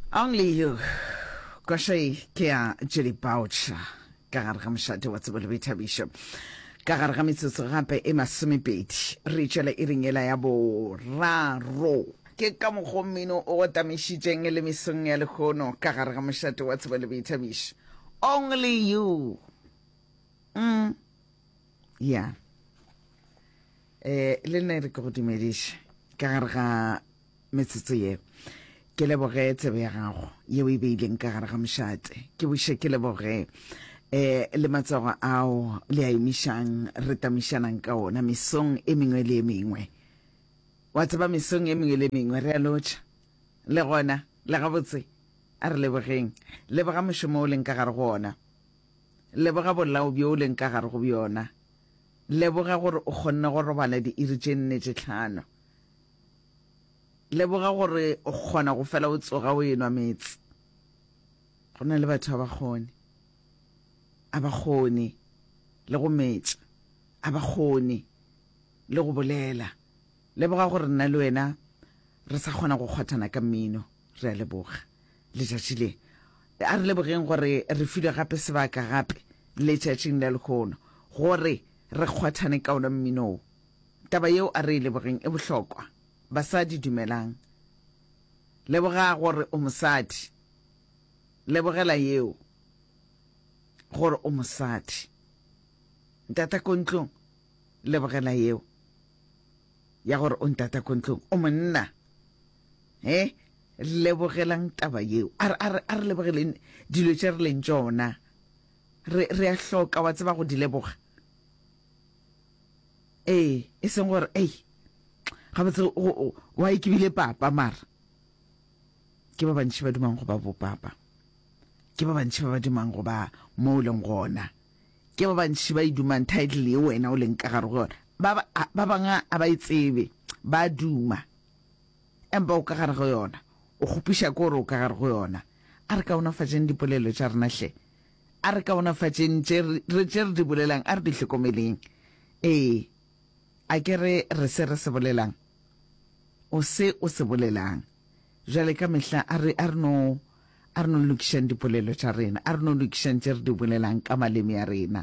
Only you. Kwashay kia Jelly Boucher. Kagarga mshate watsibole bitabisho. Kagarga mitsutsu gape e masomepedi. Richele iringela ya bo raro. Ke ka mogomino o tamishitseng le misong ya lekgono. Kagarga mshate watsibole bitabisho. Only you. Yeah. Le nna re go dimedisha. Kagarga mitsutsu ye. Ke leboge tsebe ya gago ye o e beileng ka gare ga mošate ke buše ke leboge le matsogo ao le a emišang re tamišanang ka ona mesong e mengwe le e mengwe wa tseba mesong e mengwe le e mengwe re a lotšha le gona le gabotse a re lebogeng leboga mošomo o leng ka gare go ona leboga bolao bjo o leng ka gare go bjona leboga gore o kgonne go robala diiri tše nne tše tlhano leboga gore o kgona go fela o tsoga o enwa metsi go na le batho ba kgone le go metša a ba kgone le go bolela leboga gore nna le wena re sa kgona go kgwathana ka mmino re a leboga letšatši le a re lebogeng gore re filwe gape sebaka gape letšatšing la lekgono gore re kgwathane ka ona mmino taba yeo a re e lebogeng e bohlokwa basadi dumelang leboga gore o mosadi lebogela yeo gore o mosadi ntata kontlong lebogela yeo ya gore o ntata kontlong o monna lebogelang taba yeo a re lebogeleng dilo tše re leng tšona re a hloka wa tseba go di leboga e seng gore ga botse wa ikebile papa mara ke ba bantši ba dumang go ba bo papa ke ba bantši ba dumang go ba mo o leng gona ke ba bantši ba idumang title ye wena o leng ka gare go yona ba banga a ba itsebe ba duma empa o ka gare go yona o kgopiša ko gore o ka gare go yona a re ka unafatšeng dipolelo tša rena hle a re ka unafatšeng tše re di bolelang a re di hlokomeleng a ke re se bolelang o se bolelang jale ka mehla a re no lokišang dipolelo tša rena a re no lokišang tše re di bolelang ka maleme ya rena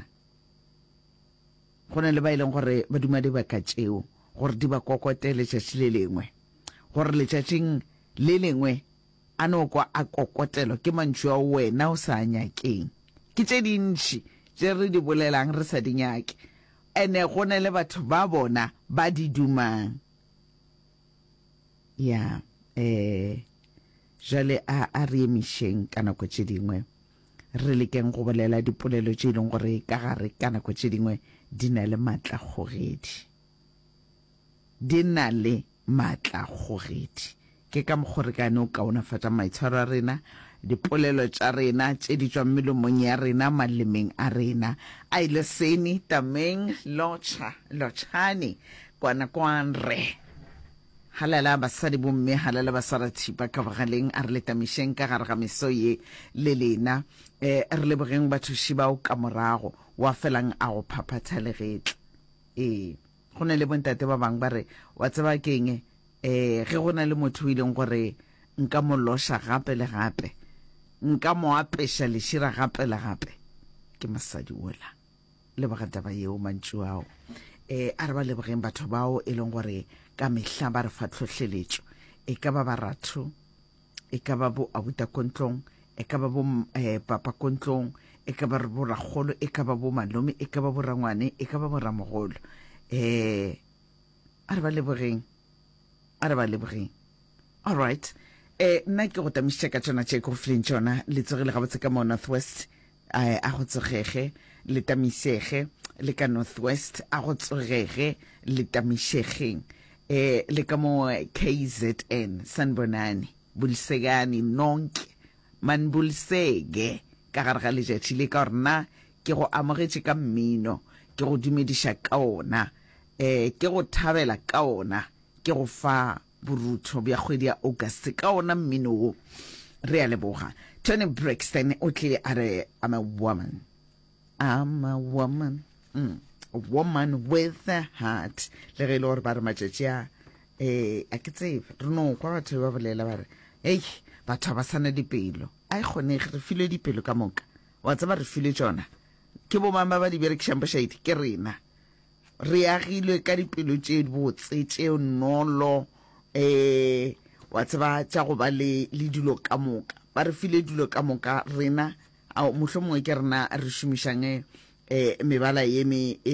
go na le ba e leng gore ba duma dibaka tšeo gore di ba kokote letšatši le lengwe gore letšatšing le lengwe a no kwa a kokotelo ke mantšu a wena o sa nyakeng ke tše dintši tše re di bolelang re sa di nyake ene go na le batho ba bona ba di dumang ya jale a re emišeng ka nako tše dingwe re lekeng go bolela dipolelo tše leng gore ka gare ka nako tše dingwe di na le maatla kgogedi ke ka mogore ka ne o kaonafatša maitshwaro a rena dipolelo tša rena tše di tšwang melomong ya rena malemeng a rena a ile seni tameng lotšhane kwanre halala basadi bomme halala basarathipa ka bogaleng a re letamišeng ka gare ga meso ye le lena re lebogeng bathuši bao ka morago wa felang a go phaphatha legetla go na le bontate ba bangwe ba re wa tseba keng ge go na le motho o ileng gore nka mo loša gape le gape nka mo apeša lešira gape le gape ke mosadi ola leboga taba yeo mantšu ao a re ba lebogeng batho bao e leng gore ka mehla ba re fa tlhohleletšo e ka ba baratho e ka ba bo abuta kontlong e ka ba bo papa kontlong e ka ba bo ragolo e ka ba bo malome e ka ba bo rangwane e ka ba bo ramogolo a re ba lebogeng all right nna ke go tamišitša ka tšona tše ko fileng tšona le tsogile gabotse ka mo northwest a go tsogege le tamišege le ka northwest a go tsogege le tamišegeng le ka mo KZN sanbonani bulisegani nonke man bulisege ka gare ga letšatši le ka gore nna ke go amogetše ka mmino ke go dumediša ka ona ke go thabela ka ona ke go fa borutho bja kgwedi ya August ka ona mmino wo re a leboga Tony Braxton o tlile a re I'm a woman a woman with a heart le ge ile gore ba re matšatši a ke tsebe re no kwa batho ba bolela ba re batho ba sana dipelo a ikgonege re file dipelo ka moka wa tsaba re file tsona ke bo mama ba di berekishang bošaedi ke rena re agilwe ka dipelo tše botse tše nolo wa tseba tša go ba le dilo ka moka ba re file dilo ka moka rena mohlomongwe ke rena re šomišang mebala ye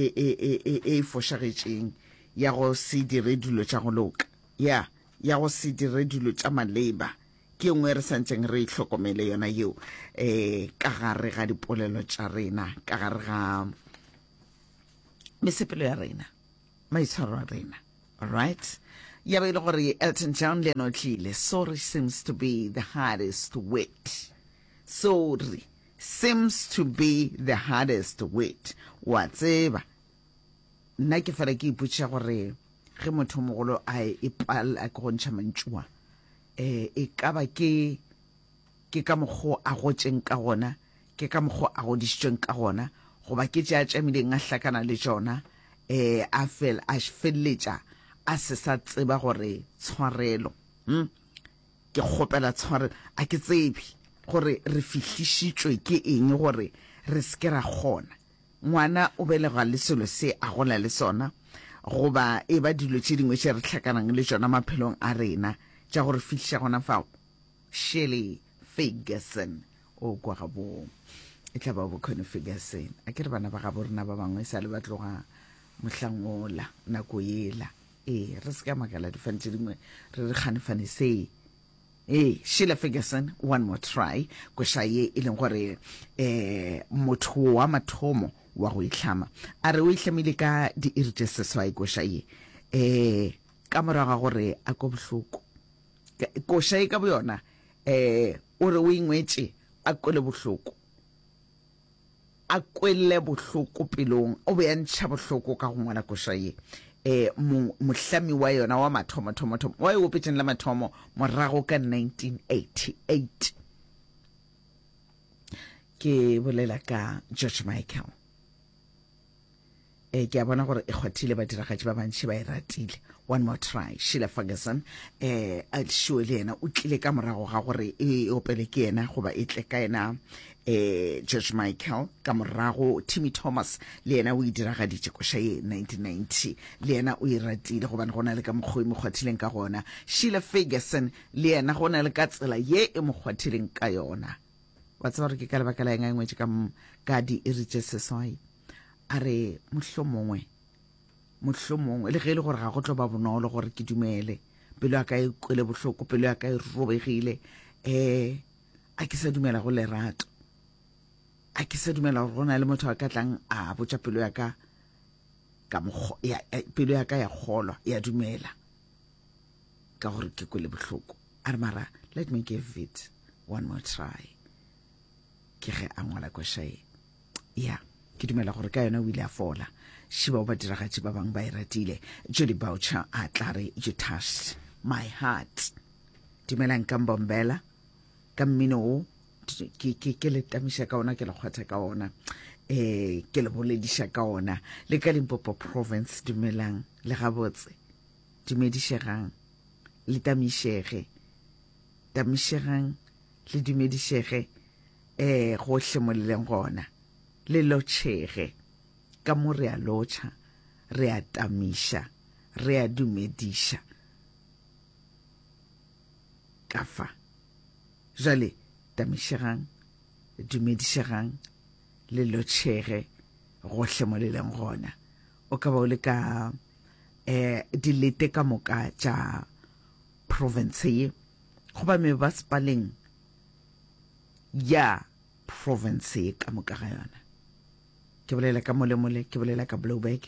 e fošagetšeng ya go se dire dilo tša go loka ya go se dire dilo tša maleba ke ngwe re santseng re itlhokomele yona yeo ka gare ga dipolelo tša rena ka gare ga mesepelo ya rena maitshwaro a rena alright ya ba ile gore Elton John le ena o tlile sorry seems to be the hardest word sorry seems to be the hardest word wa tseba nna ke fela ke ipotša gore ge motho mogolo a ipala ke go ntšha mantšua e ka ba ke ka mokgwa a gotšeng ka gona ke ka mokgwa a godišitšweng ka gona goba ke tša tšamileng a hlakana le tšona a feleletša a se sa tseba gore tshwarelo ke kgopela tshwarelo a ke tsebe gore re fihlišitšwe ke eng gore re seke ra kgona ngwana o belega le selo se a gola le sona goba e ba dilo tše dingwe tše re tlhakanang le tšona maphelong a rena tša gore fihliša gona fao Shirley Ferguson o kwa gabo e tla ba Connie Ferguson a ke re bana ba gabo rena ba bangwe sa le ba tloga mohlangola nako yela re se ka makala difane tše dingwe re re kganefane se Shirley Ferguson one more try koša ye e leng gore motho wa mathomo wa go itlhama a re o itlhamile ka di-iri tše seswai koša ye ka morago ga gore a ko bohloko koša ye ka boyona o re o ingwetše a kwele bohloko a kwele bohloko pelong o be ya ntšha bohloko ka go ngwala koša ye mohlami wa yona wa mathomo wa e opetšeng la mathomo morago ka 1988 ke bolela ka George Michael ke a bona gore e kgwathile badiragatši ba bantši ba e ratile one more try Shirley Ferguson a show le yena o tlile ka morago ga gore e opele ke yena goba e tle ka yena George Michael ka morago Timmy Thomas le yena o e diragaditše koša ye 1990 le yena o e ratile gobane go na le ka mokgwa e mokgwathileng ka gona Shirley Ferguson le yena go na le ka tsela ye e mokgwathileng ka yona wa tseba gore ke ka lebaka la eng a engwetše ka di-iri tše seswai a re mohlomongwe le ge e le gore ga go tlo ba bonolo gore ke dumele pelo ya ka e kwele bohloko pelo ya ka e robegile a ke sa dumela go lerato a ke sa dumela gore go na le motho a ka tlang a botša pelo ya ka pelo ya ka ya kgolwa ya dumela ka gore ke kwele bohloko a re mara let me give it one more try ke ge a ngwala košae ke dumela gore ka yona o ile a fola šiba o badiragatši ba bangwe ba e ratile Jolly Boucher a tla re you touched my heart dumelang ka Mbombela ka mmino o ke le tamiša ka ona ke le kgwatha ka ona ke le bolediša ka ona le ka Limpopo province dumelang le gabotse dumedišegang le tamišege le dumedišege gohle mo le leng gona le lotšhege ka mo re a lotšha re a tamiša re a dumediša ka fa jale tamišegang dumedišegang le lotšhege gohle mo le leng gona o ka ba o le ka dilete ka moka tša province ye goba mebasepaleng ya province ye ka moka ga yona ke bolela ka Molemole ke bolela ka Blouberg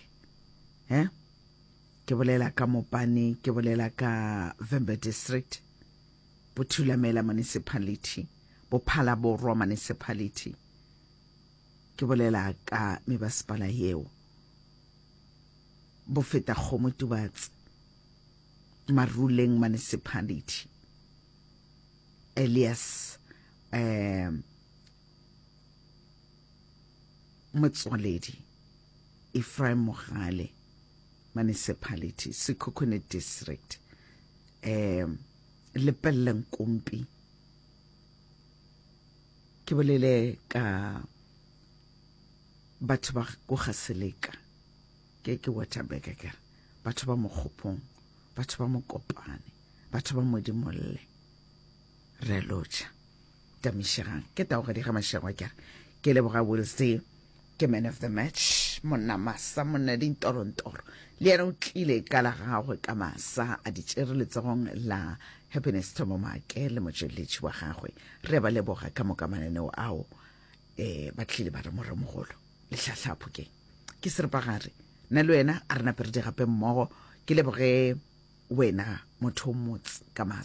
ke bolela ka Mopane ke bolela ka Vhembe district Bothulamela municipality Bophalaborwa municipality ke bolela ka mebasepala yeo Bofeta Kgomo Tubatse Maruleng municipality Elias Motswaledi Ephraim Mogale municipality Sekhukhune district Lepelle Nkumpi ke bolele ka batho ba go gaseleka ke Waterberg ke batho ba mogopong batho ba mokopane batho ba modimolle re loja tamishagang ke tago ga di ga mashagwa ke leboga Wilsey ke man of the match monna masa monna dintorontoro le yena o tlile ka la gagwe ka masa a ditšere letsogong la Happiness Thomomake le motsweletši wa gagwe re ba leboga ka mokamananeo ao ba tlile ba re moremogolo le hlahlapho ke serapagare nna le wena a re napere di gape mmogo ke leboge wena motho o motse ka